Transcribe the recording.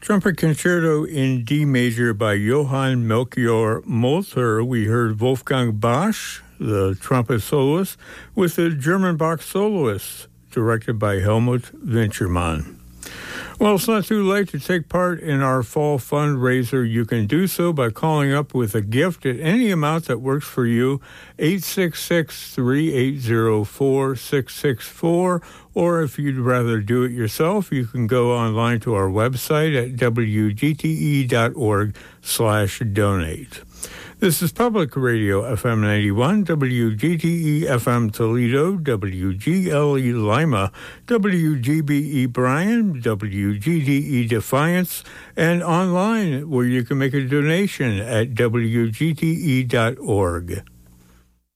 Trumpet Concerto in D major by Johann Melchior Molter. We heard Wolfgang Bosch, the trumpet soloist, with the German Bach soloist, directed by Helmut Winchermann. Well, it's not too late to take part in our fall fundraiser. You can do so by calling up with a gift at any amount that works for you, 866-3804-664, or if you'd rather do it yourself, you can go online to our website at wgte.org/donate. This is Public Radio FM 91, WGTE FM Toledo, WGLE Lima, WGBE Bryan, WGDE Defiance, and online where you can make a donation at WGTE.org.